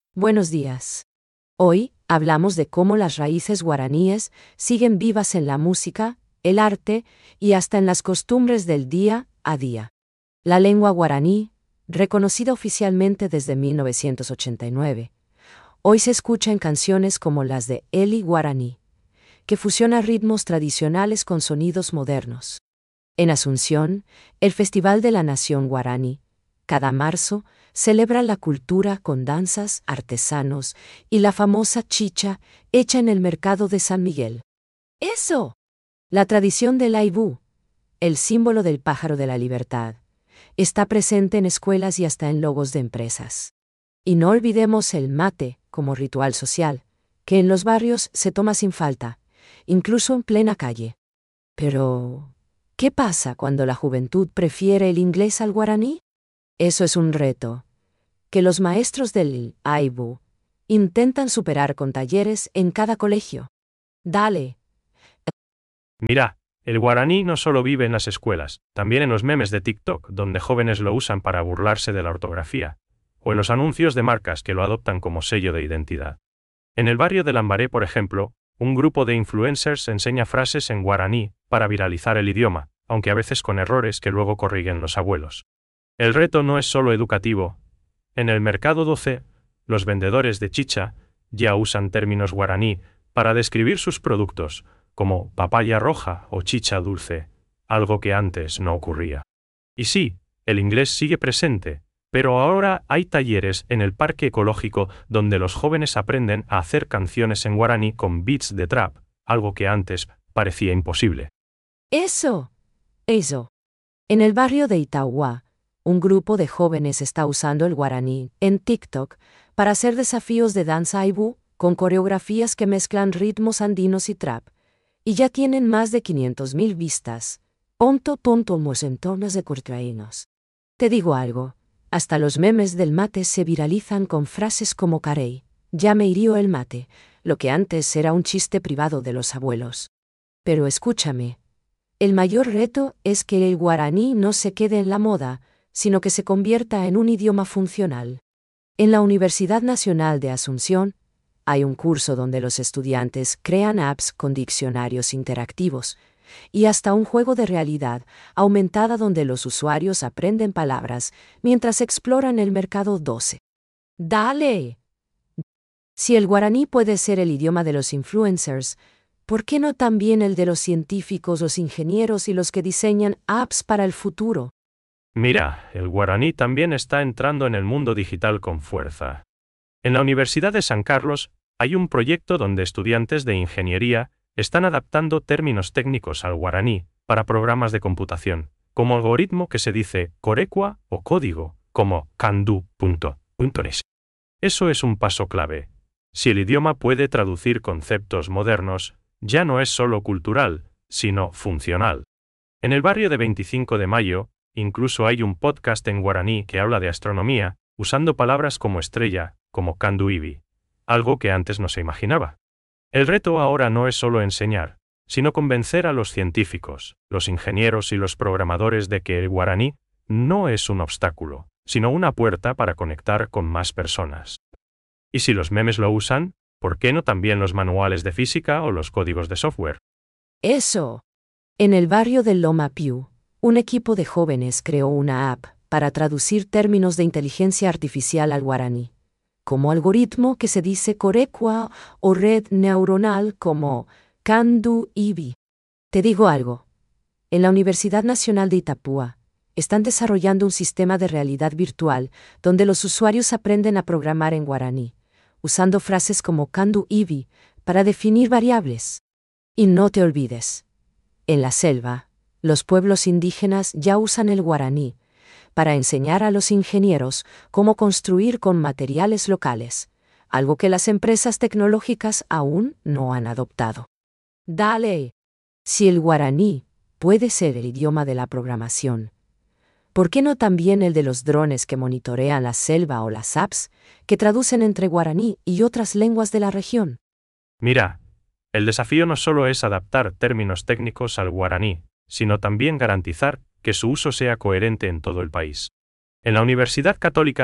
Buenos días. Hoy hablamos de cómo las raíces guaraníes siguen vivas en la música, el arte y hasta en las costumbres del día a día. La lengua guaraní, reconocida oficialmente desde 1989, hoy se escucha en canciones como las de Eli Guaraní, que fusiona ritmos tradicionales con sonidos modernos. En Asunción, el Festival de la Nación Guaraní, cada marzo, celebra la cultura con danzas, artesanos y la famosa chicha hecha en el mercado de San Miguel. ¡Eso! La tradición del aibú, el símbolo del pájaro de la libertad, está presente en escuelas y hasta en logos de empresas. Y no olvidemos el mate como ritual social, que en los barrios se toma sin falta, incluso en plena calle. Pero, ¿qué pasa cuando la juventud prefiere el inglés al guaraní? Eso es un reto, que los maestros del aibú intentan superar con talleres en cada colegio. Dale. Mira, el guaraní no solo vive en las escuelas, también en los memes de TikTok, donde jóvenes lo usan para burlarse de la ortografía, o en los anuncios de marcas que lo adoptan como sello de identidad. En el barrio de Lambaré, por ejemplo, un grupo de influencers enseña frases en guaraní para viralizar el idioma, aunque a veces con errores que luego corrigen los abuelos. El reto no es solo educativo. En el mercado 12, los vendedores de chicha ya usan términos guaraní para describir sus productos, como papaya roja o chicha dulce, algo que antes no ocurría. Y sí, el inglés sigue presente, pero ahora hay talleres en el parque ecológico donde los jóvenes aprenden a hacer canciones en guaraní con beats de trap, algo que antes parecía imposible. Eso. En el barrio de Itauguá, un grupo de jóvenes está usando el guaraní en TikTok para hacer desafíos de danza aibú con coreografías que mezclan ritmos andinos y trap, y ya tienen más de 500.000 vistas. Los entornos de cortraínos. Te digo algo, hasta los memes del mate se viralizan con frases como carey, ya me hirió el mate, lo que antes era un chiste privado de los abuelos. Pero escúchame, el mayor reto es que el guaraní no se quede en la moda, sino que se convierta en un idioma funcional. En la Universidad Nacional de Asunción, hay un curso donde los estudiantes crean apps con diccionarios interactivos y hasta un juego de realidad aumentada donde los usuarios aprenden palabras mientras exploran el mercado 12. ¡Dale! Si el guaraní puede ser el idioma de los influencers, ¿por qué no también el de los científicos, los ingenieros y los que diseñan apps para el futuro? Mira, el guaraní también está entrando en el mundo digital con fuerza. En la Universidad de San Carlos hay un proyecto donde estudiantes de ingeniería están adaptando términos técnicos al guaraní para programas de computación, como algoritmo que se dice corecua o código, como candu.es. Eso es un paso clave. Si el idioma puede traducir conceptos modernos, ya no es solo cultural, sino funcional. En el barrio de 25 de Mayo, incluso hay un podcast en guaraní que habla de astronomía, usando palabras como estrella, como canduibi, algo que antes no se imaginaba. El reto ahora no es solo enseñar, sino convencer a los científicos, los ingenieros y los programadores de que el guaraní no es un obstáculo, sino una puerta para conectar con más personas. Y si los memes lo usan, ¿por qué no también los manuales de física o los códigos de software? Eso. En el barrio de Loma Piu, un equipo de jóvenes creó una app para traducir términos de inteligencia artificial al guaraní, como algoritmo que se dice corecua o red neuronal como candu-ibi. Te digo algo, en la Universidad Nacional de Itapúa están desarrollando un sistema de realidad virtual donde los usuarios aprenden a programar en guaraní, usando frases como candu-ibi para definir variables. Y no te olvides, en la selva, los pueblos indígenas ya usan el guaraní para enseñar a los ingenieros cómo construir con materiales locales, algo que las empresas tecnológicas aún no han adoptado. Dale. Si el guaraní puede ser el idioma de la programación, ¿por qué no también el de los drones que monitorean la selva o las apps que traducen entre guaraní y otras lenguas de la región? Mira, el desafío no solo es adaptar términos técnicos al guaraní, sino también garantizar que su uso sea coherente en todo el país. En la Universidad Católica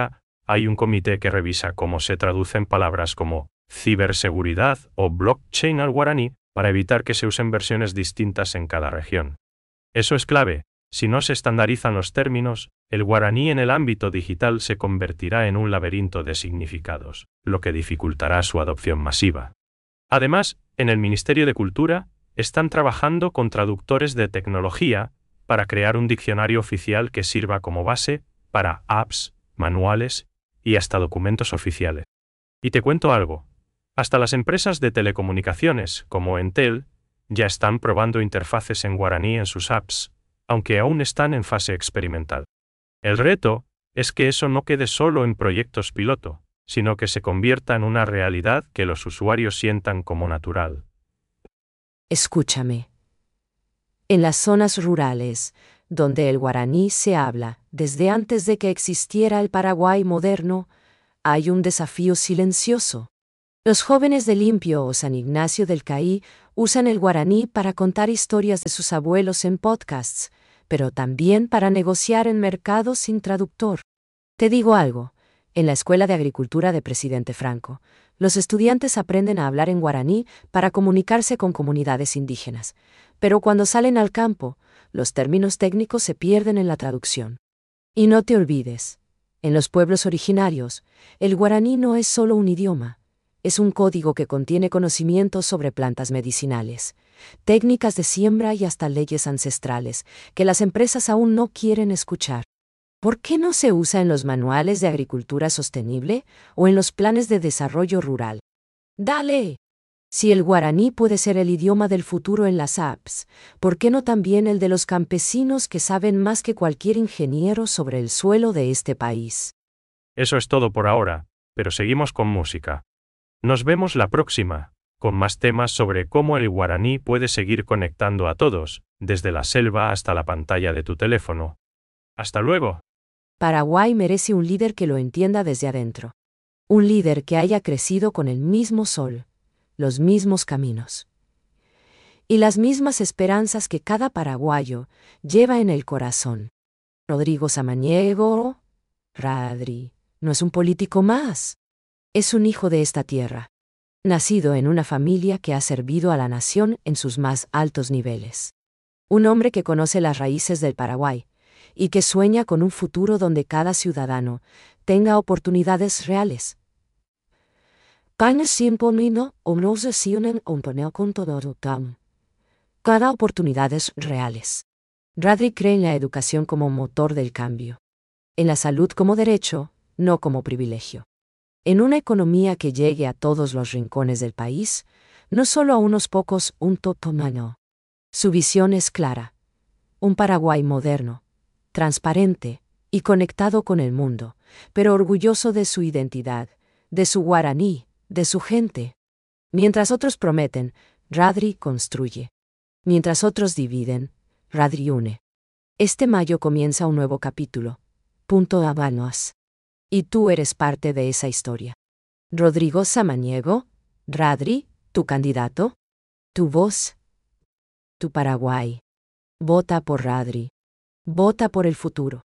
Hay un comité que revisa cómo se traducen palabras como ciberseguridad o blockchain al guaraní para evitar que se usen versiones distintas en cada región. Eso es clave. Si no se estandarizan los términos, el guaraní en el ámbito digital se convertirá en un laberinto de significados, lo que dificultará su adopción masiva. Además, en el Ministerio de Cultura, están trabajando con traductores de tecnología para crear un diccionario oficial que sirva como base para apps, manuales y hasta documentos oficiales. Y te cuento algo. Hasta las empresas de telecomunicaciones, como Entel, ya están probando interfaces en guaraní en sus apps, aunque aún están en fase experimental. El reto es que eso no quede solo en proyectos piloto, sino que se convierta en una realidad que los usuarios sientan como natural. Escúchame. En las zonas rurales, donde el guaraní se habla desde antes de que existiera el Paraguay moderno, hay un desafío silencioso. Los jóvenes de Limpio o San Ignacio del Caí usan el guaraní para contar historias de sus abuelos en podcasts, pero también para negociar en mercados sin traductor. Te digo algo, en la Escuela de Agricultura de Presidente Franco, los estudiantes aprenden a hablar en guaraní para comunicarse con comunidades indígenas, pero cuando salen al campo, los términos técnicos se pierden en la traducción. Y no te olvides, en los pueblos originarios, el guaraní no es solo un idioma, es un código que contiene conocimientos sobre plantas medicinales, técnicas de siembra y hasta leyes ancestrales que las empresas aún no quieren escuchar. ¿Por qué no se usa en los manuales de agricultura sostenible o en los planes de desarrollo rural? ¡Dale! Si el guaraní puede ser el idioma del futuro en las apps, ¿por qué no también el de los campesinos que saben más que cualquier ingeniero sobre el suelo de este país? Eso es todo por ahora, pero seguimos con música. Nos vemos la próxima, con más temas sobre cómo el guaraní puede seguir conectando a todos, desde la selva hasta la pantalla de tu teléfono. ¡Hasta luego! Paraguay merece un líder que lo entienda desde adentro. Un líder que haya crecido con el mismo sol, los mismos caminos y las mismas esperanzas que cada paraguayo lleva en el corazón. Rodrigo Samaniego, Radri, no es un político más. Es un hijo de esta tierra, nacido en una familia que ha servido a la nación en sus más altos niveles. Un hombre que conoce las raíces del Paraguay y que sueña con un futuro donde cada ciudadano tenga oportunidades reales. Cada oportunidades reales. Radri cree en la educación como motor del cambio, en la salud como derecho, no como privilegio. En una economía que llegue a todos los rincones del país, no solo a unos pocos, un totomano. Su visión es clara. Un Paraguay moderno, transparente y conectado con el mundo, pero orgulloso de su identidad, de su guaraní, de su gente. Mientras otros prometen, Radri construye. Mientras otros dividen, Radri une. Este mayo comienza un nuevo capítulo. Punto Habanos. Y tú eres parte de esa historia. Rodrigo Samaniego, Radri, tu candidato, tu voz, tu Paraguay. Vota por Radri. Vota por el futuro.